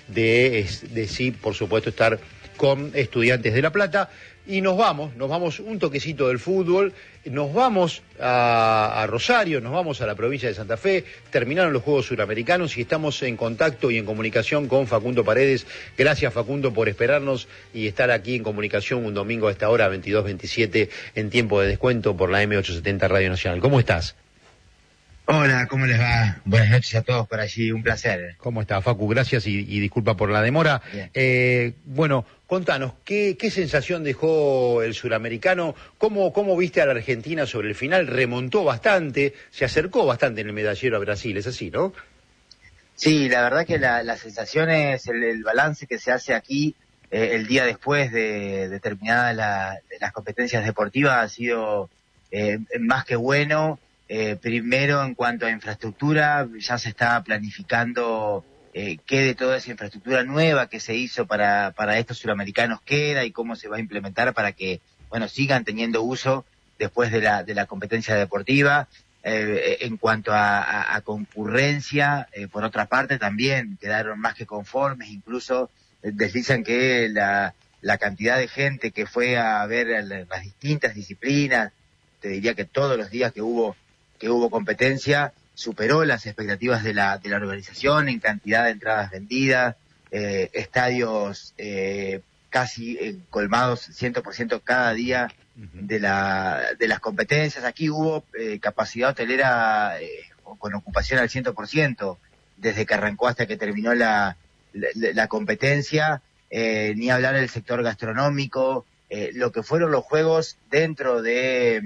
de sí, por supuesto, estar con Estudiantes de La Plata. Y nos vamos un toquecito del fútbol, nos vamos a Rosario, nos vamos a la provincia de Santa Fe, terminaron los Juegos Suramericanos y estamos en contacto y en comunicación con Facundo Paredes. Gracias, Facundo, por esperarnos y estar aquí en comunicación un domingo a esta hora, 22:27, en tiempo de descuento por la M870 Radio Nacional. ¿Cómo estás? Hola, ¿cómo les va? Buenas noches a todos por allí, un placer. ¿Cómo está, Facu? Gracias y disculpa por la demora. Bueno, contanos, ¿qué sensación dejó el suramericano? ¿Cómo viste a la Argentina sobre el final? Remontó bastante, se acercó bastante en el medallero a Brasil, es así, ¿no? Sí, la verdad que la sensación es el balance que se hace aquí el día después de terminadas las competencias deportivas ha sido más que bueno. Primero, en cuanto a infraestructura, ya se está planificando qué de toda esa infraestructura nueva que se hizo para estos suramericanos queda y cómo se va a implementar para que, bueno, sigan teniendo uso después de la competencia deportiva. En cuanto a concurrencia, por otra parte, también quedaron más que conformes, incluso deslizan que la cantidad de gente que fue a ver las distintas disciplinas, te diría que todos los días que hubo competencia, superó las expectativas de la organización en cantidad de entradas vendidas, estadios casi colmados 100% cada día de las competencias. Aquí hubo capacidad hotelera con ocupación al 100%, desde que arrancó hasta que terminó la competencia, ni hablar del sector gastronómico, lo que fueron los juegos dentro de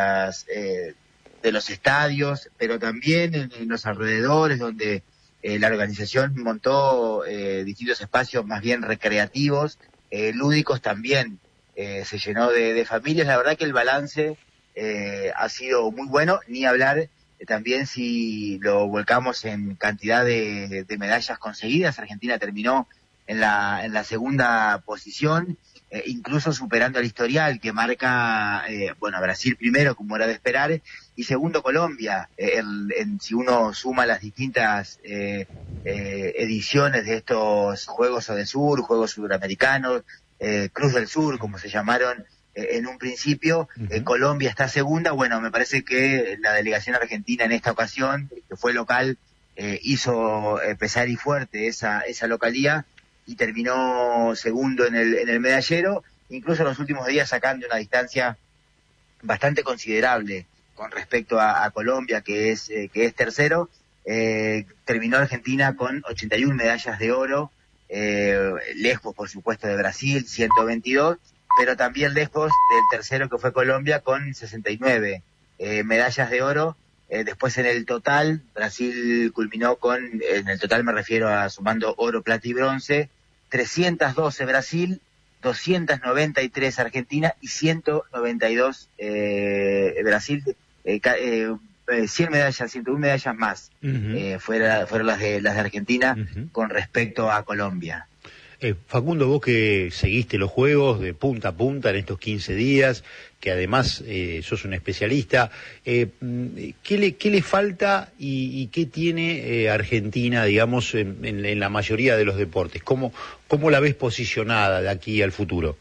los estadios, pero también en los alrededores, donde la organización montó distintos espacios más bien recreativos, lúdicos también, se llenó de familias. La verdad que el balance ha sido muy bueno, ni hablar también si lo volcamos en cantidad de medallas conseguidas. Argentina terminó en la segunda posición, incluso superando el historial que marca, Brasil primero, como era de esperar, y segundo Colombia. Si uno suma las distintas ediciones de estos Juegos Odesur, Juegos Suramericanos, Cruz del Sur, como se llamaron en un principio, Colombia está segunda. Bueno, me parece que la delegación argentina en esta ocasión, que fue local, hizo pesar y fuerte esa localía, y terminó segundo en el medallero, incluso en los últimos días sacando una distancia bastante considerable con respecto a Colombia, que es tercero. Terminó Argentina con 81 medallas de oro, lejos por supuesto de Brasil, 122, pero también lejos del tercero, que fue Colombia, con 69 medallas de oro. Después en el total, Brasil culminó en el total me refiero a sumando oro, plata y bronce, 312 Brasil, 293 Argentina y 192 Brasil, 100 medallas, 101 medallas más, fueron las de Argentina con respecto a Colombia. Facundo, vos que seguiste los Juegos de punta a punta en estos 15 días, que además sos un especialista, ¿qué le falta y qué tiene Argentina, digamos, en la mayoría de los deportes? ¿Cómo la ves posicionada de aquí al futuro?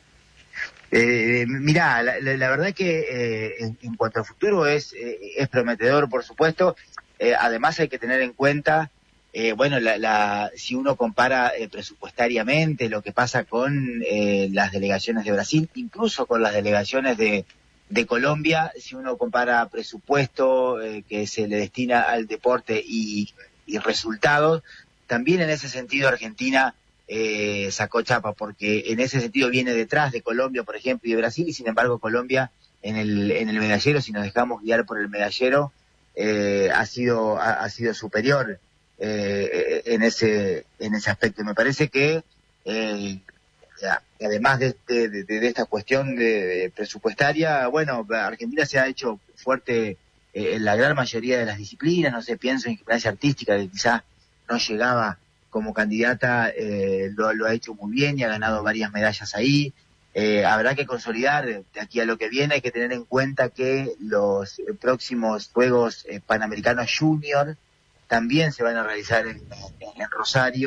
Mirá, la verdad que en cuanto al futuro es prometedor, por supuesto. Además hay que tener en cuenta, si uno compara presupuestariamente lo que pasa con las delegaciones de Brasil, incluso con las delegaciones de Colombia, si uno compara presupuesto que se le destina al deporte y resultados, también en ese sentido Argentina sacó chapa, porque en ese sentido viene detrás de Colombia, por ejemplo, y de Brasil, y sin embargo Colombia en el medallero, si nos dejamos guiar por el medallero, ha sido superior en ese aspecto. Me parece que además de esta cuestión de presupuestaria, Argentina se ha hecho fuerte en la gran mayoría de las disciplinas. No sé, pienso en gimnasia artística, que quizás no llegaba como candidata, lo ha hecho muy bien y ha ganado varias medallas ahí. Habrá que consolidar de aquí a lo que viene. Hay que tener en cuenta que los próximos Juegos Panamericanos Junior también se van a realizar en Rosario,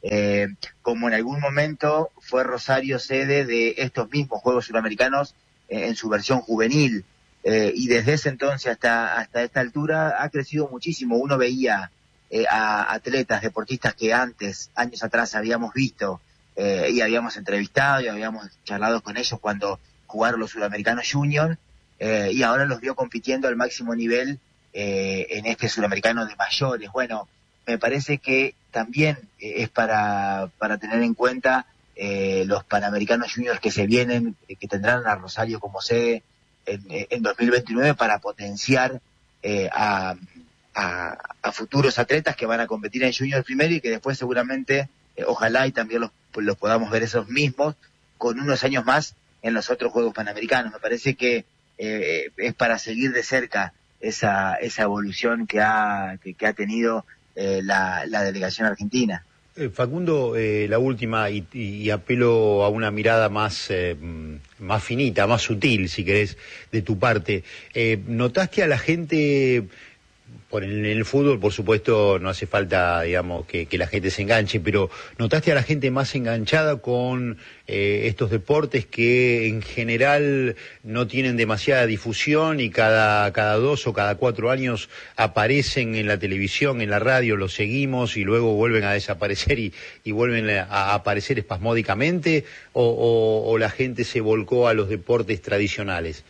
como en algún momento fue Rosario sede de estos mismos Juegos Suramericanos en su versión juvenil. Y desde ese entonces hasta esta altura ha crecido muchísimo. Uno veía a atletas, deportistas que antes, años atrás, habíamos visto y habíamos entrevistado y habíamos charlado con ellos cuando jugaron los Suramericanos Junior, y ahora los vio compitiendo al máximo nivel en este Suramericano de mayores. Bueno, me parece que también es para tener en cuenta los Panamericanos Juniors que se vienen, que tendrán a Rosario como sede en 2029, para potenciar a futuros atletas que van a competir en Junior primero y que después seguramente, ojalá y también los podamos ver esos mismos con unos años más en los otros Juegos Panamericanos. Me parece que es para seguir de cerca esa evolución que ha tenido la delegación argentina. Facundo, la última, y apelo a una mirada más finita, más sutil, si querés, de tu parte. ¿Notaste a la gente, en el fútbol, por supuesto, no hace falta, digamos, que la gente se enganche, pero ¿notaste a la gente más enganchada con estos deportes que en general no tienen demasiada difusión y cada 2 o cada 4 años aparecen en la televisión, en la radio, los seguimos y luego vuelven a desaparecer y vuelven a aparecer espasmódicamente, o la gente se volcó a los deportes tradicionales?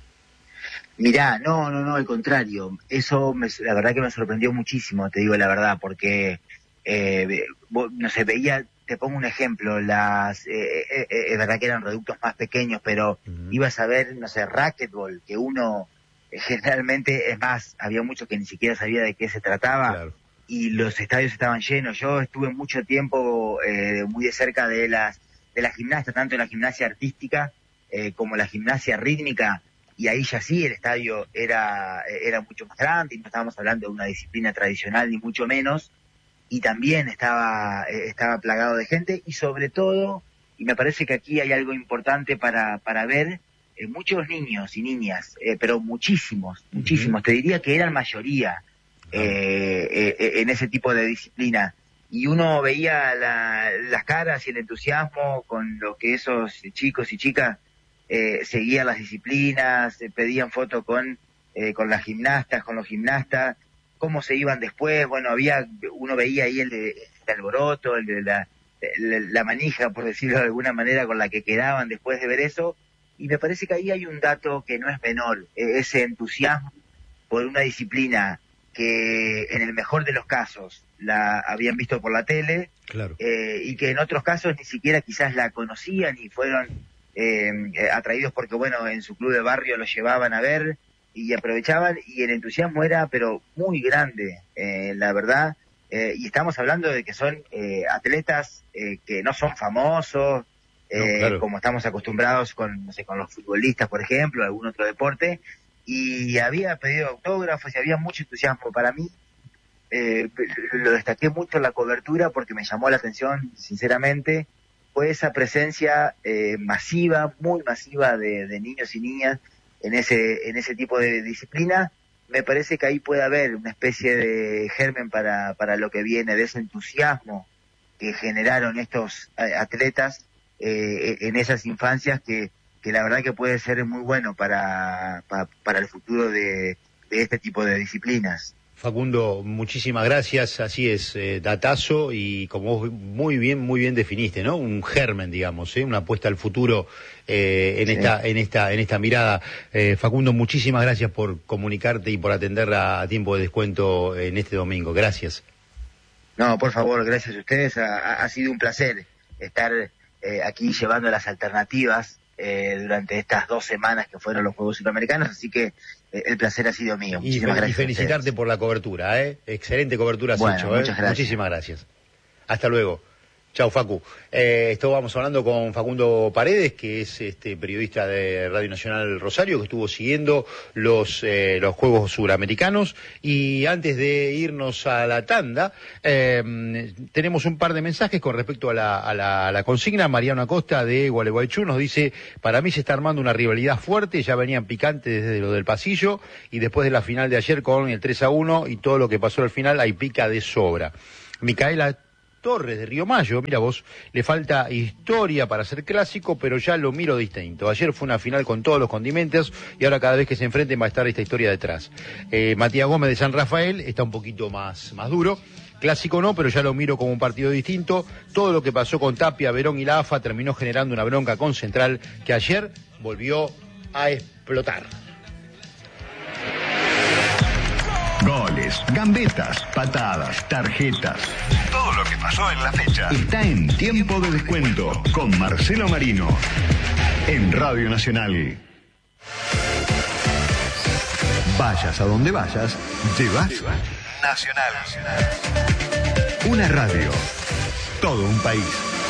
Mirá, no, al contrario. Eso la verdad que me sorprendió muchísimo, te digo la verdad, porque, no sé, veía, te pongo un ejemplo, es verdad que eran reductos más pequeños, pero ibas a ver, no sé, racquetball, que uno generalmente, es más, había muchos que ni siquiera sabía de qué se trataba, claro, y los estadios estaban llenos. Yo estuve mucho tiempo muy de cerca de la gimnasia, tanto la gimnasia artística como la gimnasia rítmica, y ahí ya sí el estadio era mucho más grande, y no estábamos hablando de una disciplina tradicional ni mucho menos, y también estaba plagado de gente, y sobre todo, y me parece que aquí hay algo importante para ver, muchos niños y niñas, pero muchísimos, te diría que eran mayoría en ese tipo de disciplina, y uno veía las caras y el entusiasmo con lo que esos chicos y chicas seguían las disciplinas, pedían fotos con las gimnastas, con los gimnastas, cómo se iban después. Bueno, uno veía ahí el alboroto, la manija, por decirlo de alguna manera, con la que quedaban después de ver eso, y me parece que ahí hay un dato que no es menor, ese entusiasmo por una disciplina que en el mejor de los casos la habían visto por la tele, claro, y que en otros casos ni siquiera quizás la conocían y fueron atraídos porque, bueno, en su club de barrio lo llevaban a ver y aprovechaban, y el entusiasmo era pero muy grande, la verdad, y estamos hablando de que son atletas que no son famosos, claro, como estamos acostumbrados con, no sé, con los futbolistas, por ejemplo, algún otro deporte, y había pedido autógrafos y había mucho entusiasmo. Para mí, lo destaqué mucho en la cobertura porque me llamó la atención, sinceramente, fue esa presencia masiva, muy masiva de niños y niñas en ese tipo de disciplina. Me parece que ahí puede haber una especie de germen para lo que viene, de ese entusiasmo que generaron estos atletas en esas infancias, que la verdad que puede ser muy bueno para el futuro de este tipo de disciplinas. Facundo, muchísimas gracias. Así es, datazo, y como vos muy bien definiste, ¿no? Un germen, digamos, una apuesta al futuro en esta mirada. Facundo, muchísimas gracias por comunicarte y por atender a tiempo de descuento en este domingo. Gracias. No, por favor, gracias a ustedes. Ha sido un placer estar aquí llevando las alternativas durante estas 2 semanas que fueron los Juegos Suramericanos, así que el placer ha sido mío. Muchísimas gracias. Y felicitarte por la cobertura, excelente cobertura has hecho, muchas gracias. Muchísimas gracias. Hasta luego. Chau, Facu. Estábamos hablando con Facundo Paredes, que es periodista de Radio Nacional Rosario, que estuvo siguiendo los Juegos Suramericanos. Y antes de irnos a la tanda, tenemos un par de mensajes con respecto a la consigna. Mariano Acosta de Gualeguaychú nos dice: para mí se está armando una rivalidad fuerte, ya venían picantes desde lo del pasillo, y después de la final de ayer con el 3-1 y todo lo que pasó al final, hay pica de sobra. Micaela Torres de Río Mayo. Mira vos, le falta historia para ser clásico, pero ya lo miro distinto. Ayer fue una final con todos los condimentos y ahora cada vez que se enfrenten va a estar esta historia detrás. Matías Gómez de San Rafael está un poquito más duro. Clásico no, pero ya lo miro como un partido distinto. Todo lo que pasó con Tapia, Verón y la AFA terminó generando una bronca con Central que ayer volvió a explotar. Goles, gambetas, patadas, tarjetas. Todo lo que pasó en la fecha está en Tiempo de Descuento con Marcelo Marino en Radio Nacional. Vayas a donde vayas, llevas Nacional. Una radio, todo un país.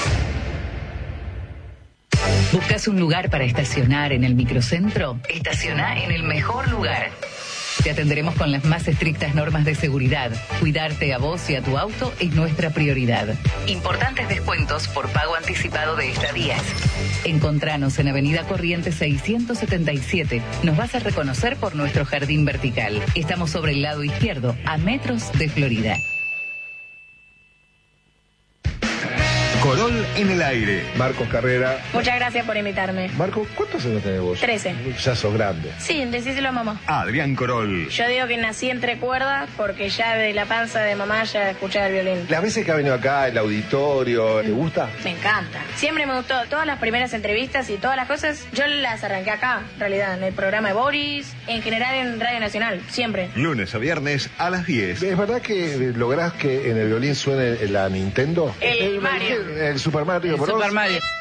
¿Buscas un lugar para estacionar en el microcentro? Estaciona en el mejor lugar. Te atenderemos con las más estrictas normas de seguridad. Cuidarte a vos y a tu auto es nuestra prioridad. Importantes descuentos por pago anticipado de estadías. Encontranos en Avenida Corrientes 677. Nos vas a reconocer por nuestro jardín vertical. Estamos sobre el lado izquierdo, a metros de Florida. Corol en el aire. Marcos Carrera. Muchas gracias por invitarme. Marcos, ¿cuántos años tenés vos? 13. Ya sos grande. Sí, decíselo a mamá. Adrián Corol. Yo digo que nací entre cuerdas porque ya de la panza de mamá ya escuchaba el violín. Las veces que ha venido acá, el auditorio, ¿te gusta? Me encanta. Siempre me gustó. Todas las primeras entrevistas y todas las cosas, yo las arranqué acá, en realidad, en el programa de Boris, en general en Radio Nacional, siempre. Lunes a viernes a las 10. ¿Es verdad que lográs que en el violín suene la Nintendo? El Mario. El Super Mario Bros. Super Mario.